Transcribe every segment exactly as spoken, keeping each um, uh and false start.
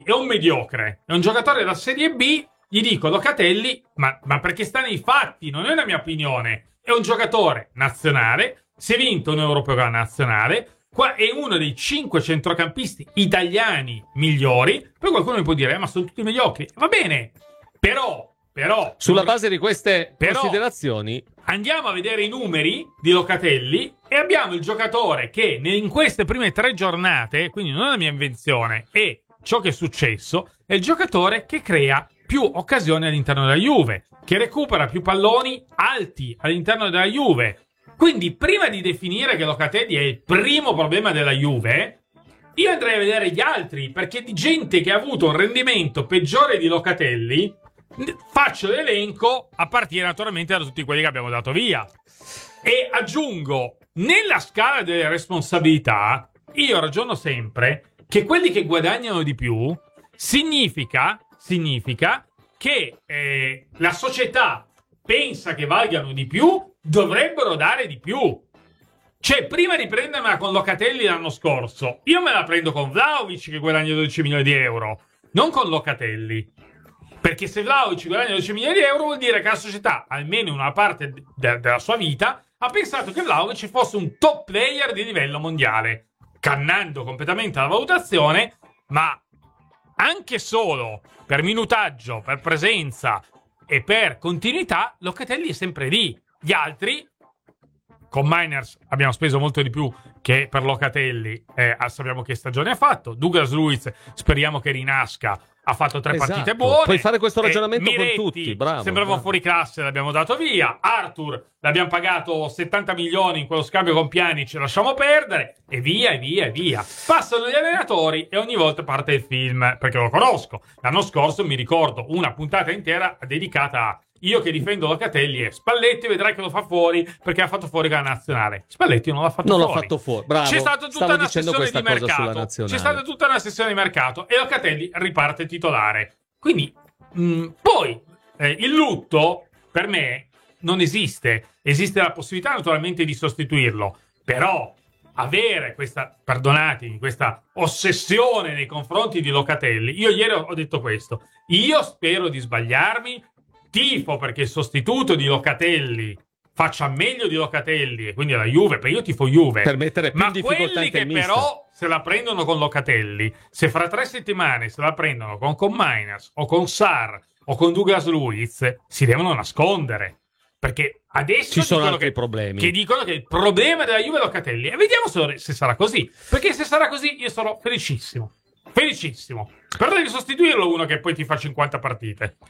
è un mediocre, è un giocatore da Serie B, gli dico Locatelli, ma, ma perché sta nei fatti, non è una mia opinione, è un giocatore nazionale, si è vinto un europeo nazionale, qua è uno dei cinque centrocampisti italiani migliori. Poi qualcuno mi può dire, eh, ma sono tutti mediocri, va bene, però, però sulla base di queste però, considerazioni andiamo a vedere i numeri di Locatelli e abbiamo il giocatore che in queste prime tre giornate, quindi non è la mia invenzione, è ciò che è successo, è il giocatore che crea più occasioni all'interno della Juve, che recupera più palloni alti all'interno della Juve. Quindi prima di definire che Locatelli è il primo problema della Juve, io andrei a vedere gli altri, perché di gente che ha avuto un rendimento peggiore di Locatelli faccio l'elenco a partire naturalmente da tutti quelli che abbiamo dato via. E aggiungo, nella scala delle responsabilità, io ragiono sempre che quelli che guadagnano di più significa, significa che eh, la società pensa che valgano di più, dovrebbero dare di più. Cioè, prima di prendermela con Locatelli l'anno scorso, io me la prendo con Vlahovic che guadagna dodici milioni di euro, non con Locatelli. Perché se Vlahovic guadagna dodici milioni di euro vuol dire che la società, almeno in una parte de- della sua vita, ha pensato che Vlahovic fosse un top player di livello mondiale, cannando completamente la valutazione, ma anche solo per minutaggio, per presenza e per continuità, Locatelli è sempre lì. Gli altri, con Miners abbiamo speso molto di più che per Locatelli, eh, sappiamo che stagione ha fatto. Douglas Luiz speriamo che rinasca, ha fatto tre esatto. partite buone. Puoi fare questo ragionamento eh, con Miretti, tutti, bravo. Sembrava bravo. fuori classe, l'abbiamo dato via. Arthur l'abbiamo pagato settanta milioni in quello scambio con Pjanic, lasciamo perdere, e via, e via, e via. Passano gli allenatori e ogni volta parte il film, perché lo conosco. L'anno scorso mi ricordo una puntata intera dedicata a io che difendo Locatelli e Spalletti vedrai che lo fa fuori perché ha fatto fuori con la nazionale. Spalletti non l'ha fatto non fuori. l'ha fatto fuori, bravo. C'è stata tutta Stavo una dicendo sessione questa di cosa sulla mercato. nazionale. C'è stata tutta una sessione di mercato e Locatelli riparte titolare. Quindi mh, poi eh, il lutto per me non esiste. Esiste la possibilità naturalmente di sostituirlo, però avere questa, perdonatemi, questa ossessione nei confronti di Locatelli. Io ieri ho detto questo. Io spero di sbagliarmi. Tifo perché il sostituto di Locatelli faccia meglio di Locatelli e quindi la Juve, perché io tifo Juve, per mettere più ma in difficoltà quelli il che tennista. però se la prendono con Locatelli, se fra tre settimane se la prendono con, con Miners o con Sarr o con Douglas Luiz, si devono nascondere, perché adesso ci sono altri che, problemi che dicono che il problema della Juve è Locatelli, e vediamo se, se sarà così, perché se sarà così io sarò felicissimo felicissimo, però devi sostituirlo uno che poi ti fa cinquanta partite.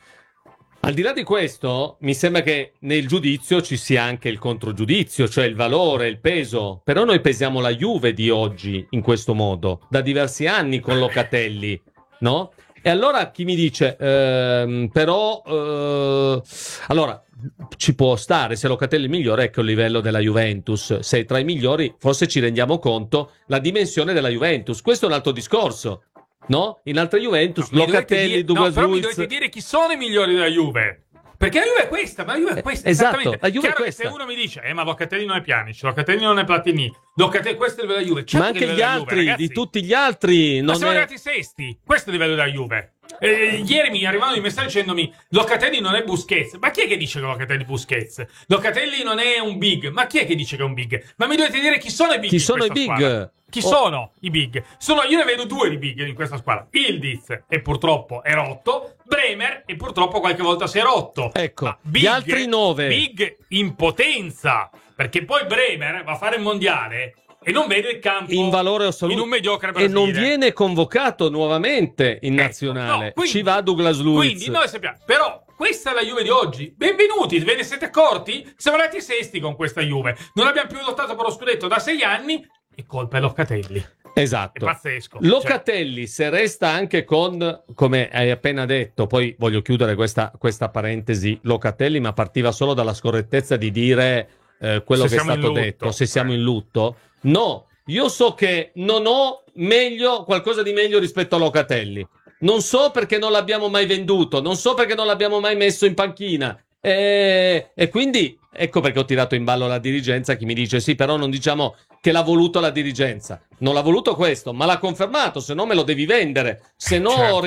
Al di là di questo, mi sembra che nel giudizio ci sia anche il controgiudizio, cioè il valore, il peso. Però noi pesiamo la Juve di oggi in questo modo, da diversi anni con Locatelli, no? E allora chi mi dice, ehm, però, eh, allora, ci può stare, se Locatelli è migliore, ecco il livello della Juventus. Se è tra i migliori, forse ci rendiamo conto la dimensione della Juventus. Questo è un altro discorso. No? In altre Juventus, no, Locatelli, dire, Douglas no, però Luiz. mi dovete dire chi sono i migliori della Juve. Perché la Juve è questa, ma la Juve è questa. Eh, esatto, esattamente. la Juve è Chiaro questa. che se uno mi dice, eh, ma Locatelli non è Pjanic, Locatelli non è Platini, Locatelli, questo è il livello della Juve. Certo, ma anche gli altri, Juve, di tutti gli altri. Ma Non siamo è... arrivati sesti. Questo è il livello della Juve. Eh, ieri mi arrivavano i messaggi dicendomi Locatelli non è Busquets. Ma chi è che dice che Locatelli è Busquets? Locatelli non è un big. Ma chi è che dice che è un big? Ma mi dovete dire chi sono i big Chi in sono i questa big? squadra? Chi Oh. sono i big? Sono, io ne vedo due di big in questa squadra. Ildiz e purtroppo è rotto. Bremer e purtroppo qualche volta si è rotto. Ecco, Ma big, gli altri nove. Big in potenza. Perché poi Bremer va a fare il mondiale e non vede il campo in valore assoluto in un mediocre e Brasile. non viene convocato nuovamente in Ecco, nazionale. no, quindi- Ci va Douglas Luiz. Quindi noi sappiamo, però questa è la Juve di oggi. Benvenuti, ve ne siete accorti? Siamo andati sesti con questa Juve. Non abbiamo più lottato per lo scudetto da sei anni e colpa è Locatelli. Esatto. È pazzesco. Locatelli, se resta anche con, come hai appena detto, poi voglio chiudere questa, questa parentesi, Locatelli, ma partiva solo dalla scorrettezza di dire eh, quello Se che è siamo in stato lutto. detto, se siamo in lutto. No, io so che non ho meglio, qualcosa di meglio rispetto a Locatelli. Non so perché non l'abbiamo mai venduto, non so perché non l'abbiamo mai messo in panchina. E, e quindi ecco perché ho tirato in ballo la dirigenza. Chi mi dice sì, però non diciamo che l'ha voluto la dirigenza. Non l'ha voluto questo, ma l'ha confermato, se no me lo devi vendere. Se no Certo.